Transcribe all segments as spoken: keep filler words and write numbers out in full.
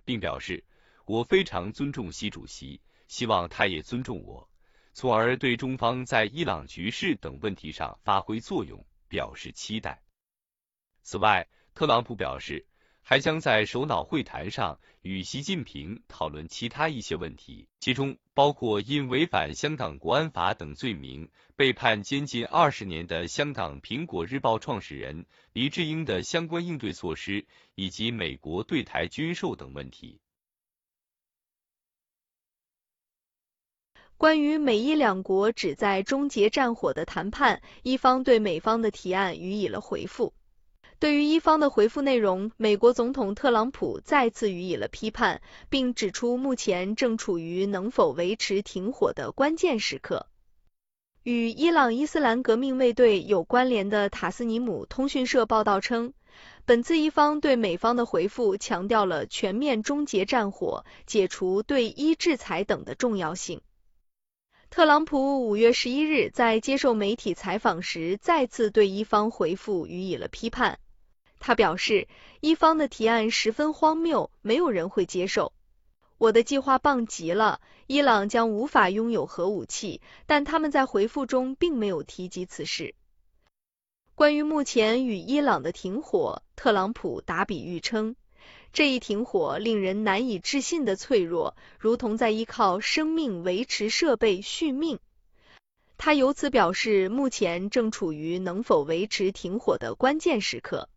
并表示，我非常尊重习主席，希望他也尊重我，从而对中方在伊朗局势等问题上发挥作用表示期待。此外，特朗普表示，还将在首脑会谈上与习近平讨论其他一些问题，其中包括因违反香港国安法等罪名被判监禁二十年的香港苹果日报创始人黎智英的相关应对措施，以及美国对台军售等问题。 关于美伊两国旨在终结战火的谈判，伊方对美方的提案予以了回复。对于伊方的回复内容，美国总统特朗普再次予以了批判，并指出目前正处于能否维持停火的关键时刻。与伊朗伊斯兰革命卫队有关联的塔斯尼姆通讯社报道称，本次伊方对美方的回复强调了全面终结战火、解除对伊制裁等的重要性。特朗普五月十一日在接受媒体采访时，再次对伊方回复予以了批判。他表示，伊方的提案十分荒谬，没有人会接受。我的计划棒极了，伊朗将无法拥有核武器，但他们在回复中并没有提及此事。关于目前与伊朗的停火，特朗普打比喻称，这一停火令人难以置信的脆弱，如同在依靠生命维持设备续命。他由此表示，目前正处于能否维持停火的关键时刻。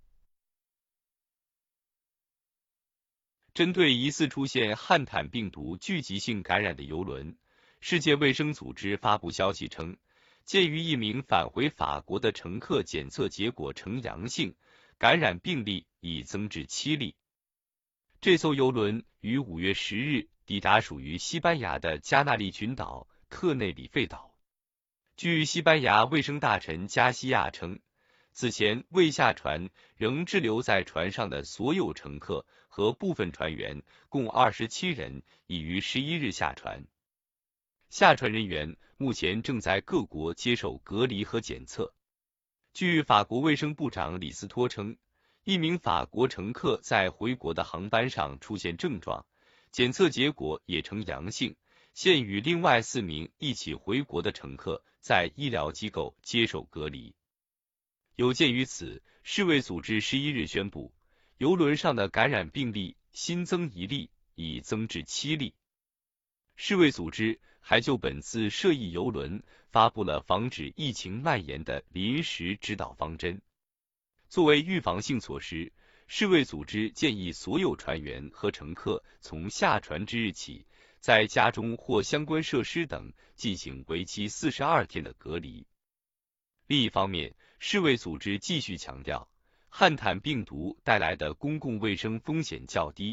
针对疑似出现汉坦病毒聚集性感染的邮轮，世界卫生组织发布消息称，鉴于一名返回法国的乘客检测结果呈阳性，感染病例已增至七例。这艘邮轮于五月十日抵达属于西班牙的加那利群岛特内里费岛。据西班牙卫生大臣加西亚称，此前未下船仍滞留在船上的所有乘客和部分船员共二十七人已于十一日下船。下船人员目前正在各国接受隔离和检测。据法国卫生部长李斯托称，一名法国乘客在回国的航班上出现症状，检测结果也呈阳性，现与另外四名一起回国的乘客在医疗机构接受隔离。有鉴于此，世卫组织十一日宣布，邮轮上的感染病例新增一例，已增至七例。世卫组织还就本次涉疫邮轮发布了防止疫情蔓延的临时指导方针。作为预防性措施，世卫组织建议所有船员和乘客从下船之日起，在家中或相关设施等进行为期四十二天的隔离。另一方面，世卫组织继续强调，汉坦病毒带来的公共卫生风险较低。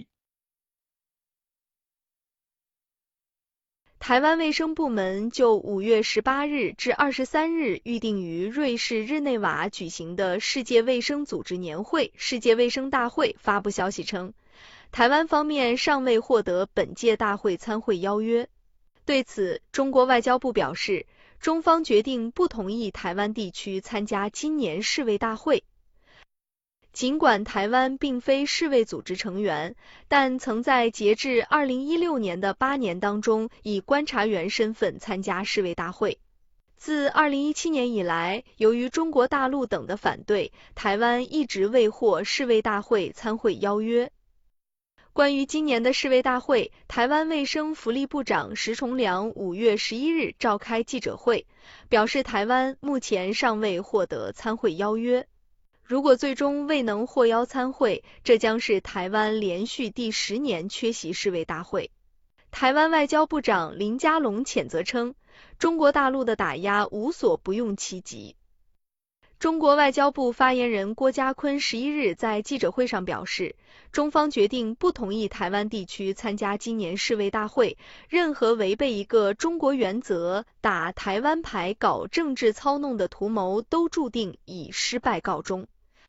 台湾卫生部门就五月十八日至二十三日预定于瑞士日内瓦举行的世界卫生组织年会世界卫生大会发布消息称，台湾方面尚未获得本届大会参会邀约。对此，中国外交部表示，中方决定不同意台湾地区参加今年世卫大会。尽管台湾并非世卫组织成员，但曾在截至二零一六年的八年当中以观察员身份参加世卫大会。自二零一七年以来，由于中国大陆等的反对，台湾一直未获世卫大会参会邀约。关于今年的世卫大会，台湾卫生福利部长石崇良五月十一日召开记者会，表示台湾目前尚未获得参会邀约。如果最终未能获邀参会，这将是台湾连续第十年缺席世卫大会。台湾外交部长林佳龙谴责称，中国大陆的打压无所不用其极。中国外交部发言人郭家坤十一日在记者会上表示，中方决定不同意台湾地区参加今年世卫大会，任何违背一个中国原则、打台湾牌、搞政治操弄的图谋都注定以失败告终。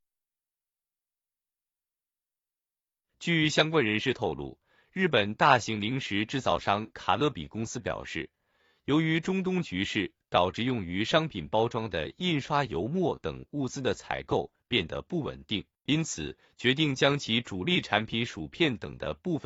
据相关人士透露，日本大型零食制造商卡乐比公司表示，由于中东局势导致用于商品包装的印刷油墨等物资的采购变得不稳定，因此决定将其主力产品薯片等的部分